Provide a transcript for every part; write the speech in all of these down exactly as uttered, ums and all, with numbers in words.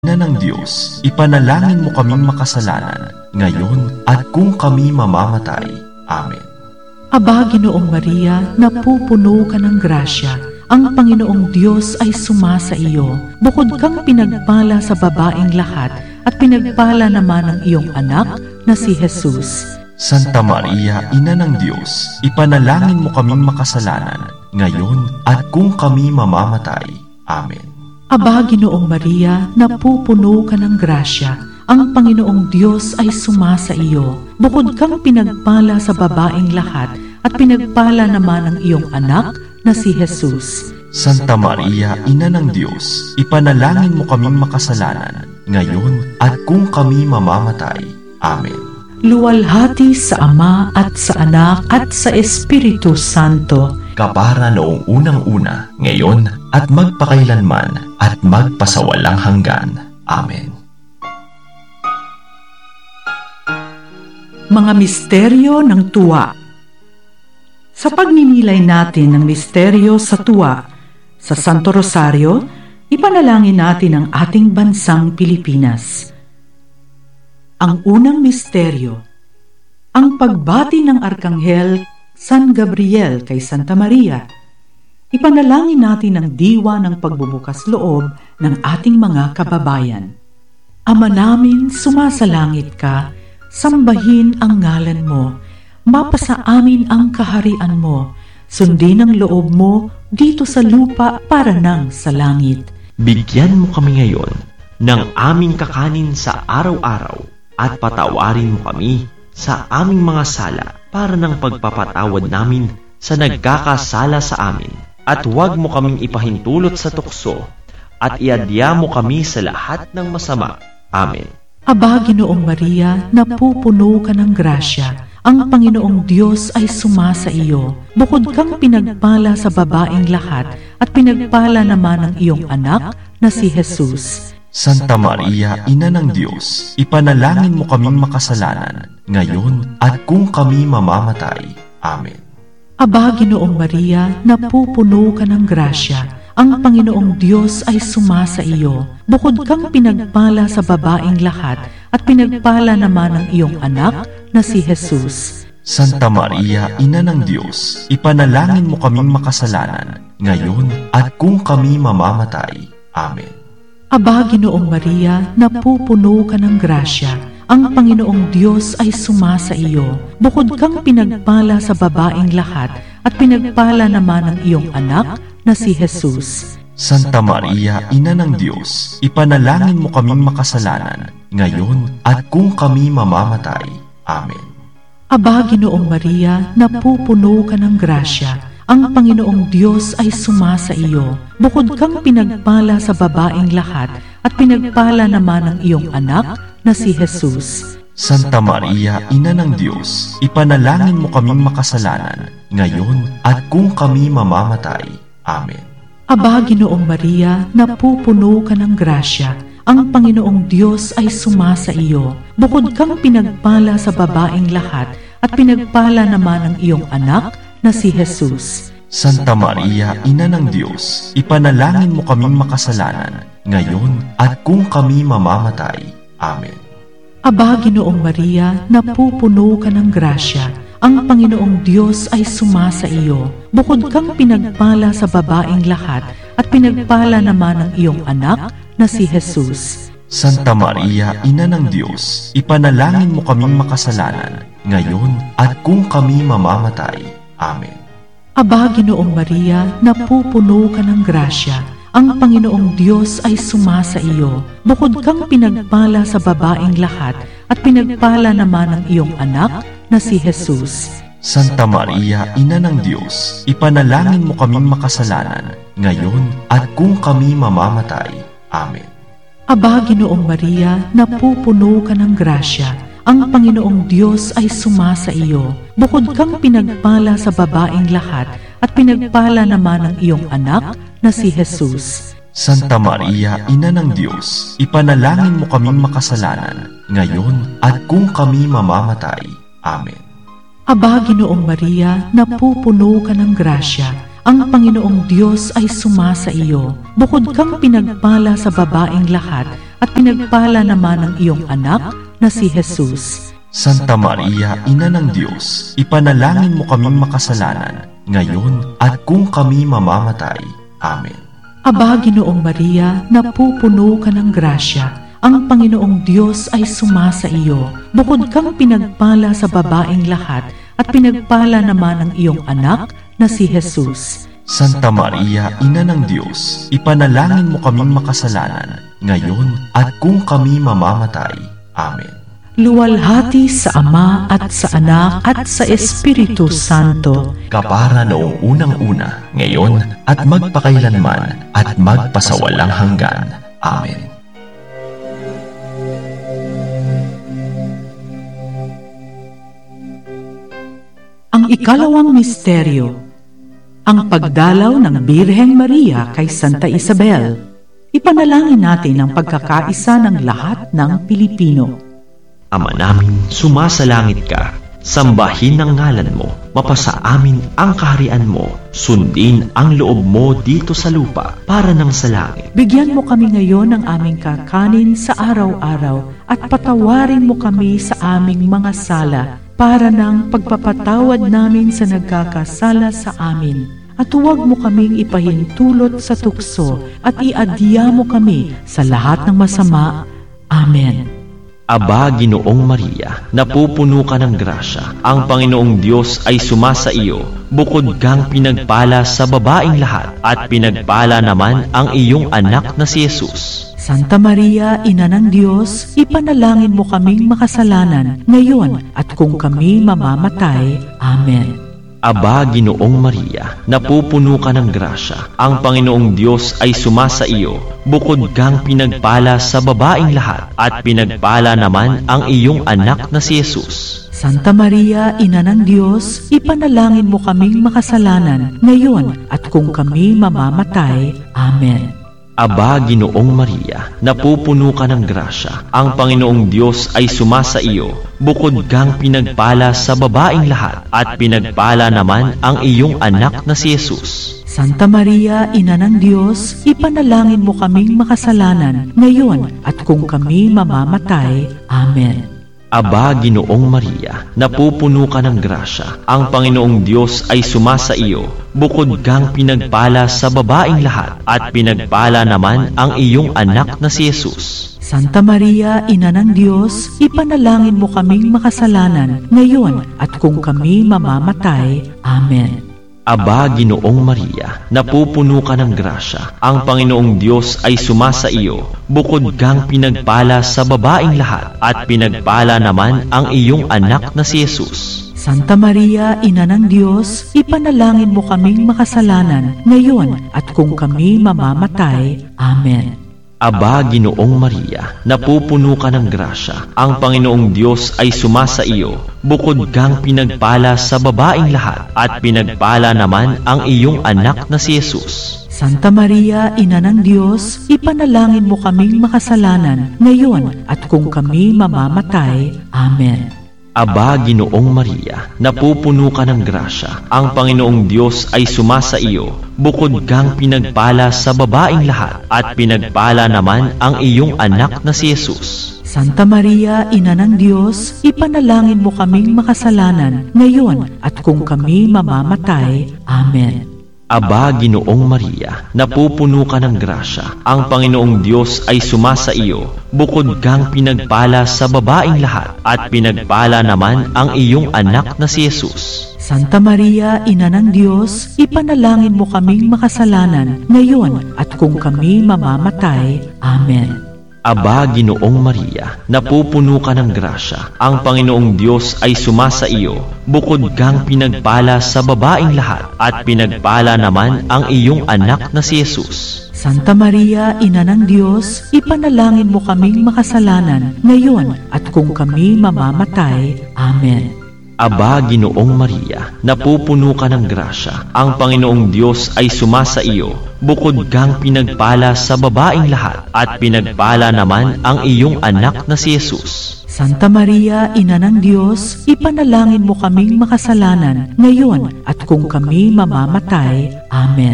Ina ng Diyos, ipanalangin mo kaming makasalanan, ngayon at kung kami mamamatay. Amen. Aba, Ginoong Maria, napupuno ka ng grasya, ang Panginoong Diyos ay sumasa iyo. Bukod kang pinagpala sa babaeng lahat, at pinagpala naman ang iyong anak na si Jesus. Santa Maria, Ina ng Diyos, ipanalangin mo kaming makasalanan, ngayon at kung kami mamamatay. Amen. Aba, Ginoong Maria, napupuno ka ng grasya, ang Panginoong Diyos ay sumasa iyo. Bukod kang pinagpala sa babaeng lahat, at pinagpala naman ang iyong anak na si Jesus. Santa Maria, Ina ng Diyos, ipanalangin mo kaming makasalanan, ngayon at kung kami mamamatay. Amen. Luwalhati sa Ama at sa Anak at sa Espiritu Santo, kapara noong unang-una, ngayon at magpakailanman at magpasawalang hanggan. Amen. Mga misteryo ng tuwa. Sa pagninilay natin ng misteryo sa tuwa sa Santo Rosario, ipanalangin natin ang ating bansang Pilipinas. Ang unang misteryo, ang pagbati ng Arkanghel San Gabriel kay Santa Maria. Ipanalangin natin ang diwa ng pagbubukas loob ng ating mga kababayan. Ama namin, sumasalangit ka, sambahin ang ngalan mo, mapasa amin ang kaharian mo, sundin ang loob mo dito sa lupa para nang sa langit. Bigyan mo kami ngayon ng aming kakanin sa araw-araw at patawarin mo kami sa aming mga sala para ng pagpapatawad namin sa nagkakasala sa amin. At huwag mo kaming ipahintulot sa tukso at iadya mo kami sa lahat ng masama. Amen. Aba, Ginoong Maria, napupuno ka ng grasya, ang Panginoong Diyos ay sumasa iyo. Bukod kang pinagpala sa babaeng lahat, at pinagpala naman ang iyong anak na si Jesus. Santa Maria, Ina ng Diyos, ipanalangin mo kaming makasalanan, ngayon at kung kami mamamatay. Amen. Aba, Ginoong Maria, napupuno ka ng grasya, ang Panginoong Diyos ay sumasa iyo. Bukod kang pinagpala sa babaeng lahat, at pinagpala naman ang iyong anak na si Jesus. Santa Maria, Ina ng Diyos, ipanalangin mo kaming makasalanan, ngayon at kung kami mamamatay. Amen. Aba, Ginoong Maria, napupuno ka ng grasya, ang Panginoong Diyos ay sumasa iyo. Bukod kang pinagpala sa babaeng lahat, at pinagpala naman ang iyong anak na si Jesus. Santa Maria, Ina ng Diyos, ipanalangin mo kaming makasalanan, ngayon at kung kami mamamatay. Amen. Aba, Ginoong Maria, napupuno ka ng grasya, ang Panginoong Diyos ay sumasa iyo. Bukod kang pinagpala sa babaeng lahat, at pinagpala naman ang iyong anak na si Jesus. Santa Maria, Ina ng Diyos, ipanalangin mo kaming makasalanan, ngayon at kung kami mamamatay. Amen. Aba, Ginoong Maria, napupuno ka ng grasya, ang Panginoong Diyos ay sumasa iyo. Bukod kang pinagpala sa babaeng lahat, at pinagpala naman ang iyong anak na si Jesus. Santa Maria, Ina ng Diyos, ipanalangin mo kaming makasalanan, ngayon at kung kami mamamatay. Amen. Aba, Ginoong Maria, napupuno ka ng grasya, ang Panginoong Diyos ay sumasa iyo. Bukod kang pinagpala sa babaeng lahat, at pinagpala naman ang iyong anak na si Jesus. Santa Maria, Ina ng Diyos, ipanalangin mo kaming makasalanan, ngayon at kung kami mamamatay. Amen. Aba, Ginoong Maria, napupuno ka ng grasya, ang Panginoong Diyos ay sumasa iyo. Bukod kang pinagpala sa babaeng lahat, at pinagpala naman ang iyong anak na si Jesus. Santa Maria, Ina ng Diyos, ipanalangin mo kaming makasalanan, ngayon at kung kami mamamatay. Amen. Aba, Ginoong Maria, napupuno ka ng grasya, ang Panginoong Diyos ay sumasa iyo. Bukod kang pinagpala sa babaeng lahat, at pinagpala naman ang iyong anak na si Jesus. Santa Maria, Ina ng Diyos, ipanalangin mo kaming makasalanan, ngayon at kung kami mamamatay. Amen. Aba, Ginoong Maria, napupuno ka ng grasya, ang Panginoong Diyos ay sumasa iyo. Bukod kang pinagpala sa babaeng lahat, at pinagpala naman ang iyong anak na si Jesus. Santa Maria, Ina ng Diyos, ipanalangin mo kaming makasalanan, ngayon at kung kami mamamatay. Amen. Aba, Ginoong Maria, napupuno ka ng grasya. Ang Panginoong Diyos ay sumasa iyo. Bukod kang pinagpala sa babaeng lahat, at pinagpala naman ang iyong anak na si Jesus. Santa Maria, Ina ng Diyos, ipanalangin mo kaming makasalanan, ngayon at kung kami mamamatay. Amen. Luwalhati sa Ama at sa Anak at sa Espiritu Santo, kapara noong unang-una, ngayon at magpakailanman at magpasawalang hanggan. Amen. Ang ikalawang misteryo, ang pagdalaw ng Birheng Maria kay Santa Isabel. Ipanalangin natin ang pagkakaisa ng lahat ng Pilipino. Ama namin, sumasalangit ka, sambahin ang ngalan mo, mapasa amin ang kaharian mo, sundin ang loob mo dito sa lupa para nang sa langit. Bigyan mo kami ngayon ng aming kakanin sa araw-araw at patawarin mo kami sa aming mga sala para nang pagpapatawad namin sa nagkakasala sa amin. At huwag mo kaming ipahintulot sa tukso at iadya mo kami sa lahat ng masama. Amen. Aba, Ginoong Maria, napupuno ka ng grasya. Ang Panginoong Diyos ay sumasa iyo. Bukod kang pinagpala sa babaeng lahat, at pinagpala naman ang iyong anak na si Jesus. Santa Maria, Ina ng Diyos, ipanalangin mo kaming makasalanan, ngayon at kung kami mamamatay. Amen. Aba, Ginoong Maria, napupuno ka ng grasya. Ang Panginoong Diyos ay sumasa iyo. Bukod kang pinagpala sa babaeng lahat, at pinagpala naman ang iyong anak na si Jesus. Santa Maria, Ina ng Diyos, ipanalangin mo kaming makasalanan, ngayon at kung kami mamamatay. Amen. Aba, Ginoong Maria, napupuno ka ng grasya. Ang Panginoong Diyos ay sumasa iyo. Bukod kang pinagpala sa babaeng lahat, at pinagpala naman ang iyong anak na si Jesus. Santa Maria, Ina ng Diyos, ipanalangin mo kaming makasalanan, ngayon at kung kami mamamatay. Amen. Aba, Ginoong Maria, napupuno ka ng grasya. Ang Panginoong Diyos ay sumasa iyo. Bukod kang pinagpala sa babaeng lahat, at pinagpala naman ang iyong anak na si Jesus. Santa Maria, Ina ng Diyos, ipanalangin mo kaming makasalanan, ngayon at kung kami mamamatay. Amen. Aba, Ginoong Maria, napupuno ka ng grasya. Ang Panginoong Diyos ay sumasa iyo. Bukod kang pinagpala sa babaeng lahat, at pinagpala naman ang iyong anak na si Jesus. Santa Maria, Ina ng Diyos, ipanalangin mo kaming makasalanan, ngayon at kung kami mamamatay. Amen. Aba, Ginoong Maria, napupuno ka ng grasya. Ang Panginoong Diyos ay sumasa iyo. Bukod kang pinagpala sa babaeng lahat, at pinagpala naman ang iyong anak na si Jesus. Santa Maria, Ina ng Diyos, ipanalangin mo kaming makasalanan, ngayon at kung kami mamamatay. Amen. Aba, Ginoong Maria, napupuno ka ng grasya. Ang Panginoong Diyos ay sumasa iyo. Bukod kang pinagpala sa babaeng lahat, at pinagpala naman ang iyong anak na si Jesus. Santa Maria, Ina ng Diyos, ipanalangin mo kaming makasalanan, ngayon at kung kami mamamatay. Amen. Aba, Ginoong Maria, napupuno ka ng grasya. Ang Panginoong Diyos ay sumasa iyo. Bukod kang pinagpala sa babaeng lahat, at pinagpala naman ang iyong anak na si Jesus. Santa Maria, Ina ng Diyos, ipanalangin mo kaming makasalanan, ngayon at kung kami mamamatay. Amen. Aba, Ginoong Maria, napupuno ka ng grasya. Ang Panginoong Diyos ay sumasa iyo. Bukod kang pinagpala sa babaeng lahat, at pinagpala naman ang iyong anak na si Jesus. Santa Maria, Ina ng Diyos, ipanalangin mo kaming makasalanan, ngayon at kung kami mamamatay. Amen. Aba, Ginoong Maria, napupuno ka ng grasya. Ang Panginoong Diyos ay sumasa iyo. Bukod kang pinagpala sa babaeng lahat, at pinagpala naman ang iyong anak na si Jesus. Santa Maria, Ina ng Diyos, ipanalangin mo kaming makasalanan, ngayon at kung kami mamamatay. Amen.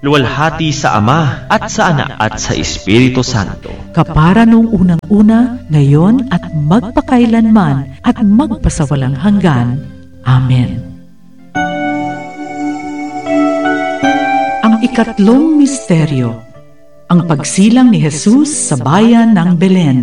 luwalhati sa Ama at sa Anak at sa Espiritu Santo. Kapara noong unang-una, ngayon at magpakailanman at magpasawalang hanggan. Amen. Ang ikatlong misteryo, ang pagsilang ni Jesus sa bayan ng Belen.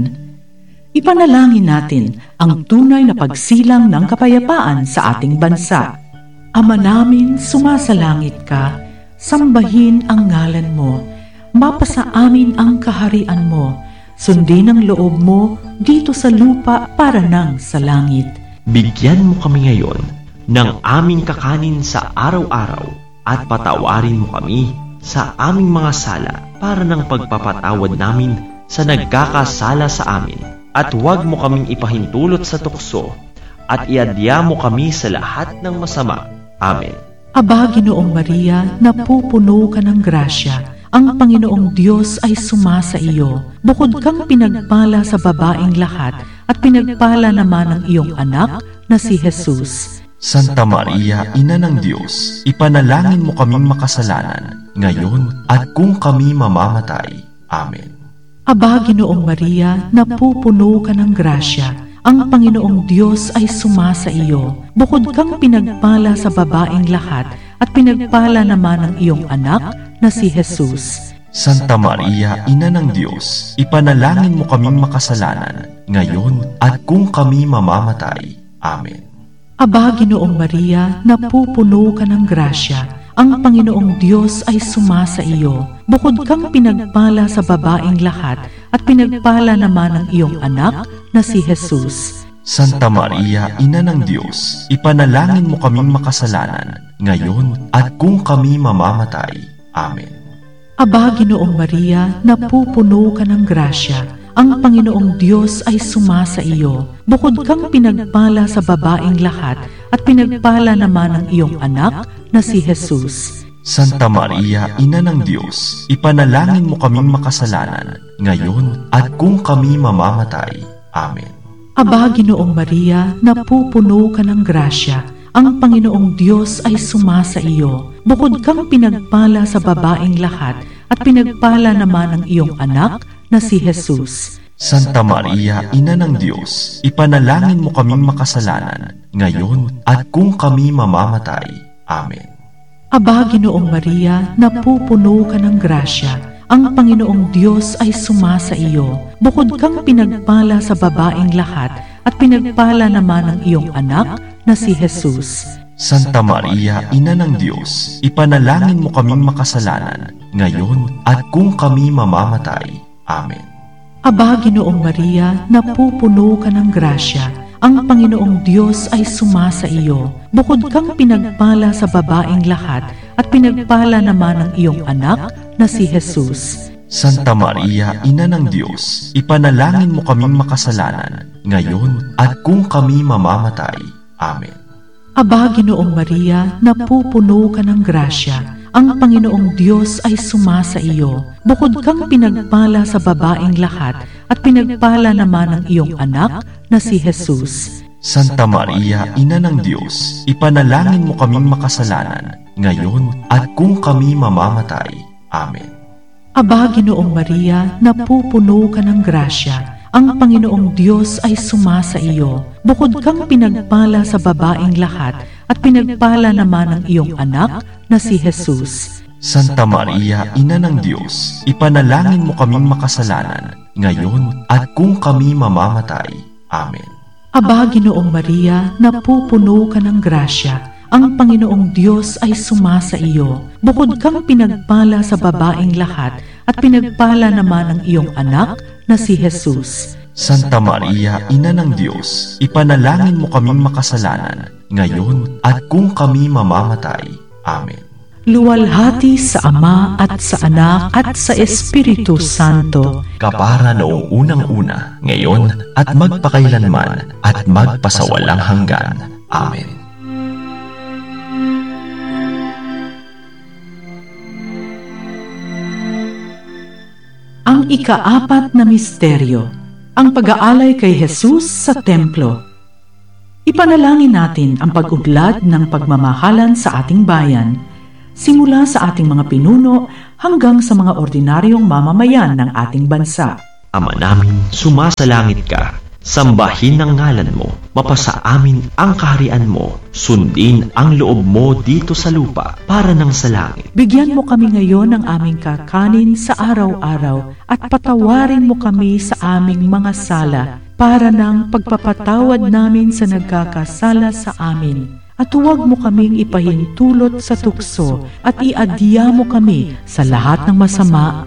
Ipanalangin natin ang tunay na pagsilang ng kapayapaan sa ating bansa. Ama namin, sumasalangit ka, sambahin ang ngalan mo, mapasa amin ang kaharian mo, sundin ang loob mo dito sa lupa para nang sa langit. Bigyan mo kami ngayon ng aming kakanin sa araw-araw at patawarin mo kami sa aming mga sala para ng pagpapatawad namin sa nagkakasala sa amin. At huwag mo kaming ipahintulot sa tukso at iadya mo kami sa lahat ng masama. Amen. Aba, Ginoong Maria, napupuno ka ng grasya. Ang Panginoong Diyos ay sumasa iyo. Bukod kang pinagpala sa babaeng lahat, at pinagpala naman ang iyong anak na si Jesus. Santa Maria, Ina ng Diyos, ipanalangin mo kaming makasalanan, ngayon at kung kami mamamatay. Amen. Aba, Ginoong Maria, napupuno ka ng grasya. Ang Panginoong Diyos ay sumasa iyo. Bukod kang pinagpala sa babaeng lahat, at pinagpala naman ang iyong anak na si Jesus. Santa Maria, Ina ng Diyos, ipanalangin mo kaming makasalanan, ngayon at kung kami mamamatay. Amen. Aba, Ginoong Maria, napupuno ka ng grasya. Ang Panginoong Diyos ay sumasa iyo. Bukod kang pinagpala sa babaeng lahat, at pinagpala naman ang iyong anak na si Jesus. Santa Maria, Ina ng Diyos, ipanalangin mo kaming makasalanan, ngayon at kung kami mamamatay. Amen. Aba, Ginoong Maria, napupuno ka ng grasya. Ang Panginoong Diyos ay sumasa iyo. Bukod kang pinagpala sa babaeng lahat, at pinagpala naman ang iyong anak na si Jesus. Santa Maria, Ina ng Diyos, ipanalangin mo kaming makasalanan, ngayon at kung kami mamamatay. Amen. Aba, Ginoong Maria, napupuno ka ng grasya. Ang Panginoong Diyos ay sumasa iyo. Bukod kang pinagpala sa babaeng lahat, at pinagpala naman ang iyong anak na si Jesus. Santa Maria, Ina ng Diyos, ipanalangin mo kaming makasalanan, ngayon at kung kami mamamatay. Amen. Aba, Ginoong Maria, napupuno ka ng grasya. Ang Panginoong Diyos ay sumasa iyo. Bukod kang pinagpala sa babaeng lahat, at pinagpala naman ang iyong anak na si Jesus. Santa Maria, Ina ng Diyos, ipanalangin mo kaming makasalanan, ngayon at kung kami mamamatay. Amen. Aba, Ginoong Maria, napupuno ka ng grasya. Ang Panginoong Diyos ay sumasa iyo. Bukod kang pinagpala sa babaeng lahat, at pinagpala naman ang iyong anak na si Jesus. Santa Maria, Ina ng Diyos, ipanalangin mo kaming makasalanan, ngayon at kung kami mamamatay. Amen. Aba, Ginoong Maria, napupuno ka ng grasya. Ang Panginoong Diyos ay sumasa iyo. Bukod kang pinagpala sa babaeng lahat, at pinagpala naman ang iyong anak na si Jesus. Santa Maria, Ina ng Diyos, ipanalangin mo kaming makasalanan, ngayon at kung kami mamamatay. Amen. Aba, Ginoong Maria, napupuno ka ng grasya. Ang Panginoong Diyos ay sumasa iyo. Bukod kang pinagpala sa babaeng lahat, at pinagpala naman ang iyong anak na si Jesus. Santa Maria, Ina ng Diyos, ipanalangin mo kaming makasalanan, ngayon at kung kami mamamatay. Amen. Aba, Ginoong Maria, napupuno ka ng grasya. Ang Panginoong Diyos ay sumasa iyo. Bukod kang pinagpala sa babaeng lahat, at pinagpala naman ang iyong anak na si Jesus. Santa Maria, Ina ng Diyos, ipanalangin mo kaming makasalanan, ngayon at kung kami mamamatay. Amen. Luwalhati sa Ama at sa Anak at sa Espiritu Santo, kapara noong unang-una, ngayon at magpakailanman at magpasawalang hanggan. Amen. Ang ikaapat na misteryo, ang pag-aalay kay Jesus sa templo. Ipanalangin natin ang pag-uglad ng pagmamahalan sa ating bayan. simula sa ating mga pinuno hanggang sa mga ordinaryong mamamayan ng ating bansa. Ama namin, sumasalangit ka. Sambahin ang ngalan mo, mapasa amin ang kaharian mo, sundin ang loob mo dito sa lupa para nang sa langit. Bigyan mo kami ngayon ng aming kakanin sa araw-araw at patawarin mo kami sa aming mga sala para nang pagpapatawad namin sa nagkakasala sa amin. At huwag mo kaming ipahintulot sa tukso at iadya mo kami sa lahat ng masama.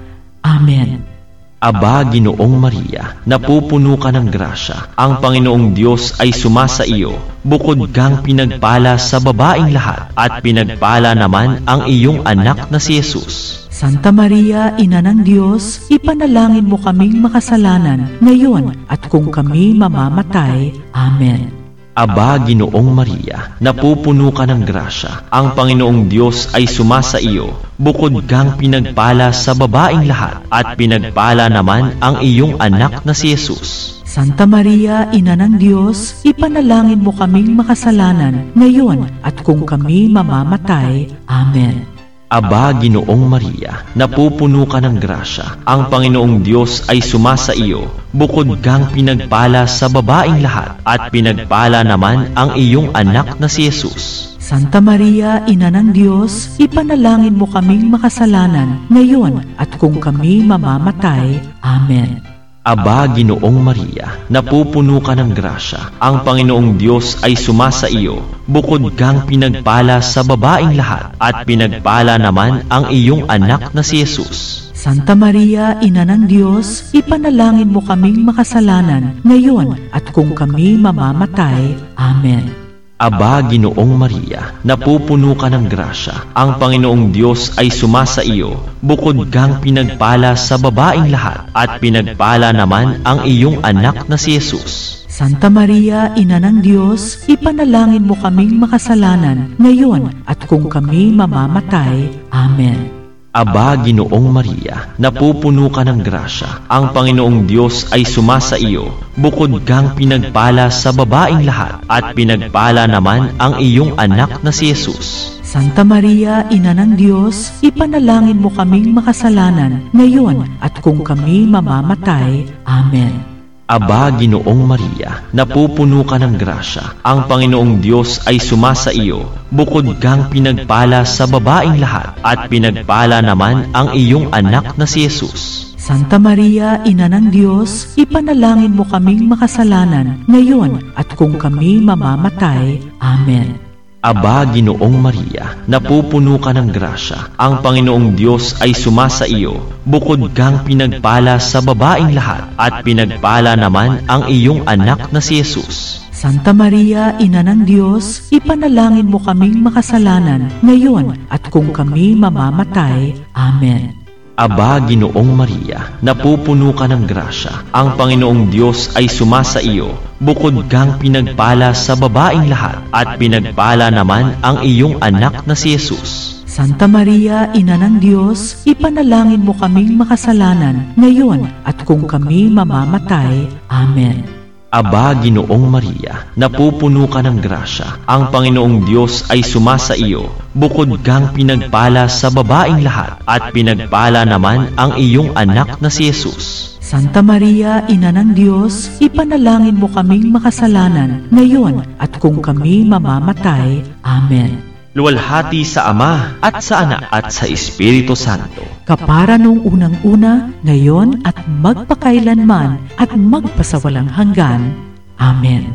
Amen. Aba, Ginoong Maria, napupuno ka ng grasya. Ang Panginoong Diyos ay sumasa iyo. Bukod kang pinagpala sa babaeng lahat, at pinagpala naman ang iyong anak na si Jesus. Santa Maria, Ina ng Diyos, ipanalangin mo kaming makasalanan, ngayon at kung kami mamamatay. Amen. Aba, Ginoong Maria, napupuno ka ng grasya. Ang Panginoong Diyos ay sumasa iyo. Bukod kang pinagpala sa babaeng lahat, at pinagpala naman ang iyong anak na si Jesus. Santa Maria, Ina ng Diyos, ipanalangin mo kaming makasalanan, ngayon at kung kami mamamatay. Amen. Aba, Ginoong Maria, napupuno ka ng grasya. Ang Panginoong Diyos ay sumasa iyo. Bukod kang pinagpala sa babaeng lahat, at pinagpala naman ang iyong anak na si Jesus. Santa Maria, Ina ng Diyos, ipanalangin mo kaming makasalanan, ngayon at kung kami mamamatay. Amen. Aba, Ginoong Maria, napupuno ka ng grasya. Ang Panginoong Diyos ay sumasa iyo. Bukod kang pinagpala sa babaeng lahat, at pinagpala naman ang iyong anak na si Jesus. Santa Maria, Ina ng Diyos, ipanalangin mo kaming makasalanan, ngayon at kung kami mamamatay. Amen. Aba, Ginoong Maria, napupuno ka ng grasya. Ang Panginoong Diyos ay sumasa iyo. Bukod kang pinagpala sa babaeng lahat, at pinagpala naman ang iyong anak na si Jesus. Santa Maria, Ina ng Diyos, ipanalangin mo kaming makasalanan, ngayon at kung kami mamamatay. Amen. Aba, Ginoong Maria, napupuno ka ng grasya. Ang Panginoong Diyos ay sumasa iyo. Bukod kang pinagpala sa babaeng lahat, at pinagpala naman ang iyong anak na si Jesus. Santa Maria, Ina ng Diyos, ipanalangin mo kaming makasalanan, ngayon at kung kami mamamatay. Amen. Aba, Ginoong Maria, napupuno ka ng grasya. Ang Panginoong Diyos ay sumasa iyo. Bukod kang pinagpala sa babaeng lahat, at pinagpala naman ang iyong anak na si Jesus. Santa Maria, Ina ng Diyos, ipanalangin mo kaming makasalanan, ngayon at kung kami mamamatay. Amen. Aba, Ginoong Maria, napupuno ka ng grasya. Ang Panginoong Diyos ay sumasa iyo. Bukod kang pinagpala sa babaeng lahat, at pinagpala naman ang iyong anak na si Jesus. Santa Maria, Ina ng Diyos, ipanalangin mo kaming makasalanan, ngayon at kung kami mamamatay. Amen. Aba, Ginoong Maria, napupuno ka ng grasya. Ang Panginoong Diyos ay sumasa iyo. Bukod kang pinagpala sa babaeng lahat, at pinagpala naman ang iyong anak na si Jesus. Santa Maria, Ina ng Diyos, ipanalangin mo kaming makasalanan, ngayon at kung kami mamamatay. Amen. Aba, Ginoong Maria, napupuno ka ng grasya. Ang Panginoong Diyos ay sumasa iyo. Bukod kang pinagpala sa babaeng lahat, at pinagpala naman ang iyong anak na si Jesus. Santa Maria, Ina ng Diyos, ipanalangin mo kaming makasalanan, ngayon at kung kami mamamatay. Amen. Luwalhati sa Ama, at sa Anak, at sa Espiritu Santo. Kapara nung unang-una, ngayon at magpakailanman, at magpasawalang hanggan. Amen.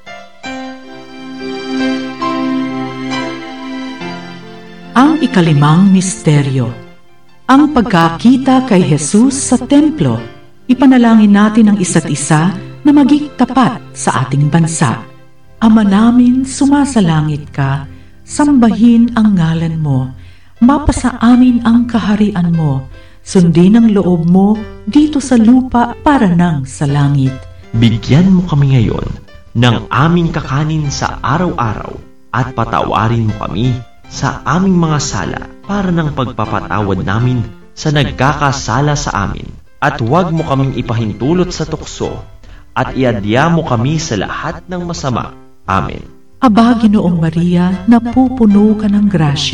Ang ikalimang misteryo, ang pagkakita kay Jesus sa templo. Ipanalangin natin ang isa't isa na maging tapat sa ating bansa. Ama namin, sumasalangit ka, sambahin ang ngalan mo, mapasa amin ang kaharian mo, sundin ang loob mo dito sa lupa para nang sa langit. Bigyan mo kami ngayon ng aming kakanin sa araw-araw, at patawarin mo kami sa aming mga sala para ng pagpapatawad namin sa nagkakasala sa amin. At huwag mo kaming ipahintulot sa tukso, at iadya mo kami sa lahat ng masama. Amen. Aba, Ginoong Maria, napupuno ka ng grasya.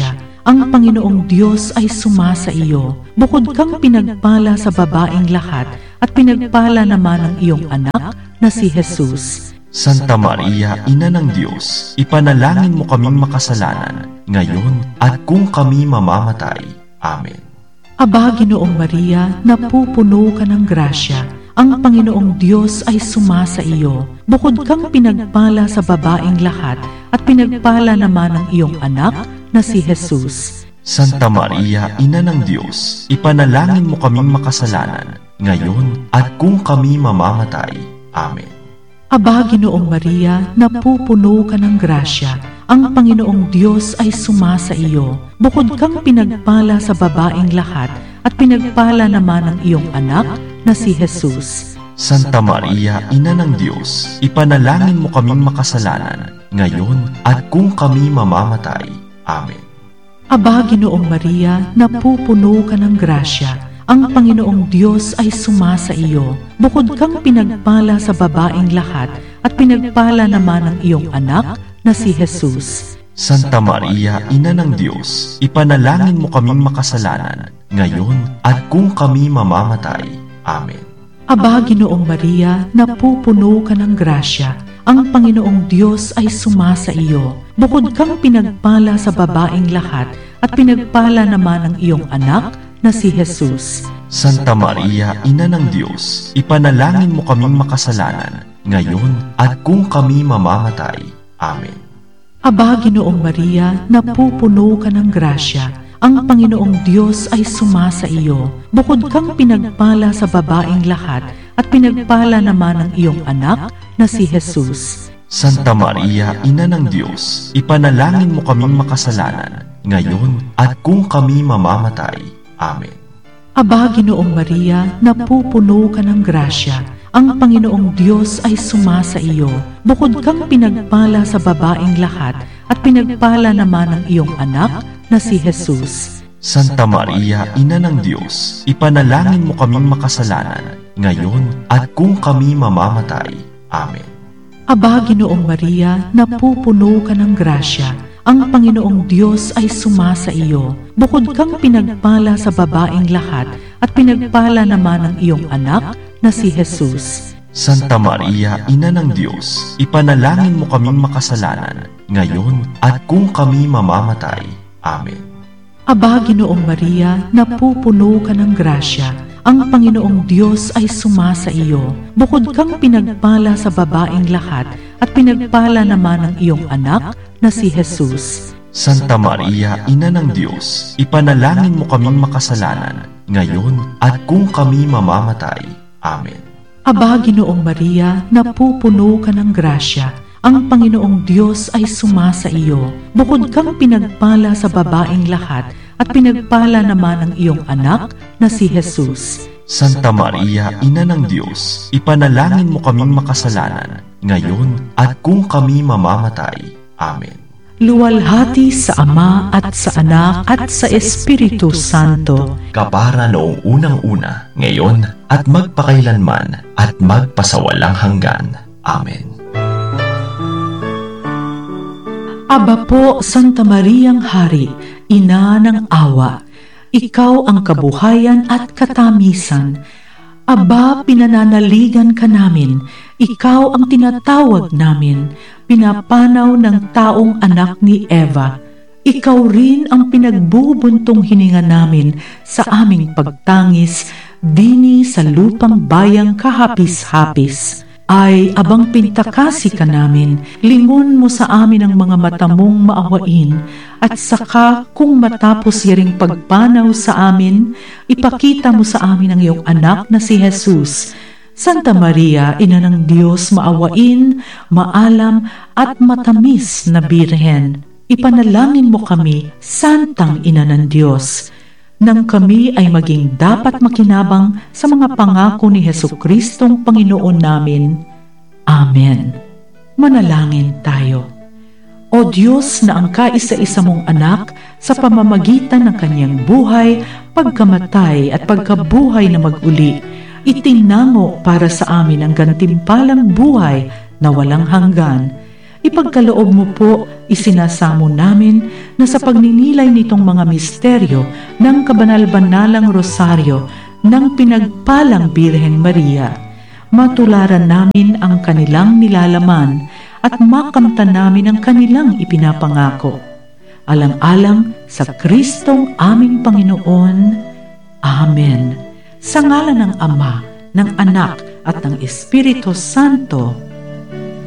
ang Panginoong Diyos ay sumasa iyo. Bukod kang pinagpala sa babaeng lahat, at pinagpala naman ang iyong anak na si Jesus. Santa Maria, Ina ng Diyos, ipanalangin mo kaming makasalanan, ngayon at kung kami mamamatay. Amen. Aba, Ginoong Maria, napupuno ka ng grasya. Ang Panginoong Diyos ay sumasa iyo. Bukod kang pinagpala sa babaeng lahat, at pinagpala naman ang iyong anak na si Jesus. Santa Maria, Ina ng Diyos, ipanalangin mo kaming makasalanan, ngayon at kung kami mamamatay. Amen. Aba, Ginoong Maria, napupuno ka ng grasya. Ang Panginoong Diyos ay sumasa iyo. Bukod kang pinagpala sa babaeng lahat, at pinagpala naman ang iyong anak na si Jesus. Santa Maria, Ina ng Diyos, ipanalangin mo kaming makasalanan, ngayon at kung kami mamamatay. Amen. Aba, Ginoong Maria, napupuno ka ng grasya. Ang Panginoong Diyos ay sumasa iyo. Bukod kang pinagpala sa babaeng lahat, at pinagpala naman ang iyong anak na si Jesus. Santa Maria, Ina ng Diyos, ipanalangin mo kaming makasalanan, ngayon at kung kami mamamatay. Amen. Aba, Ginoong Maria, napupuno ka ng grasya. Ang Panginoong Diyos ay sumasa iyo. Bukod kang pinagpala sa babaeng lahat, at pinagpala naman ang iyong anak na si Jesus. Santa Maria, Ina ng Diyos, ipanalangin mo kaming makasalanan, ngayon at kung kami mamamatay. Amen. Aba, Ginoong Maria, napupuno ka ng grasya. Ang Panginoong Diyos ay sumasa iyo. Bukod kang pinagpala sa babaeng lahat, at pinagpala naman ang iyong anak na si Jesus. Santa Maria, Ina ng Diyos, ipanalangin mo kaming makasalanan, ngayon at kung kami mamamatay. Amen. Aba, Ginoong Maria, napupuno ka ng grasya. Ang Panginoong Diyos ay sumasa iyo. Bukod kang pinagpala sa babaeng lahat, at pinagpala naman ang iyong anak na si Jesus. Santa Maria, Ina ng Diyos, ipanalangin mo kaming makasalanan, ngayon at kung kami mamamatay. Amen. Aba, Ginoong Maria, napupuno ka ng grasya. Ang Panginoong Diyos ay sumasa iyo. Bukod kang pinagpala sa babaeng lahat, at pinagpala naman ang iyong anak na si Jesus. Santa Maria, Ina ng Diyos, ipanalangin mo kaming makasalanan, ngayon at kung kami mamamatay. Amen. Aba, Ginoong Maria, napupuno ka ng grasya. Ang Panginoong Diyos ay sumasa iyo. Bukod kang pinagpala sa babaeng lahat, at pinagpala naman ang iyong anak na si Jesus. Santa Maria, Ina ng Diyos, ipanalangin mo kaming makasalanan, ngayon at kung kami mamamatay. Amen. Aba, Ginoong Maria, napupuno ka ng grasya. Ang Panginoong Diyos ay sumasa iyo. Bukod kang pinagpala sa babaeng lahat, at pinagpala naman ang iyong anak na si Jesus. Santa Maria, Ina ng Diyos, ipanalangin mo kaming makasalanan, ngayon at kung kami mamamatay. Amen. Luwalhati sa Ama at sa Anak at sa Espiritu Santo, kapara noong unang-una, ngayon at magpakailanman at magpasawalang hanggan. Amen. Aba po, Santa Mariang Hari, Ina ng awa, ikaw ang kabuhayan at katamisan. Aba, pinananaligan ka namin, ikaw ang tinatawag namin, pinapanaw ng taong anak ni Eva. Ikaw rin ang pinagbubuntong hininga namin sa aming pagtangis, dini sa lupang bayang kahapis-hapis. Ay, abang pintakasi ka namin, lingon mo sa amin ang mga mata mong maawain, at saka kung matapos yaring pagpanaw sa amin, ipakita mo sa amin ang iyong anak na si Jesus. Santa Maria, Ina ng Diyos, maawain, maalam at matamis na Birhen, ipanalangin mo kami, Santang Ina ng Diyos, nang kami ay maging dapat makinabang sa mga pangako ni Jesucristong Panginoon namin. Amen. Manalangin tayo. O Diyos na ang kaisa-isa mong anak sa pamamagitan ng kanyang buhay, pagkamatay at pagkabuhay na mag-uli, itinango para sa amin ang gantimpalang buhay na walang hanggan. ipagkaloob mo po, isinasamo namin na sa pagninilay nitong mga misteryo ng kabanal-banalang rosaryo ng pinagpalang Birheng Maria, matularan namin ang kanilang nilalaman at makamtan namin ang kanilang ipinapangako. Alang-alang sa Kristong aming Panginoon. Amen. Sa ngalan ng Ama, ng Anak, at ng Espiritu Santo.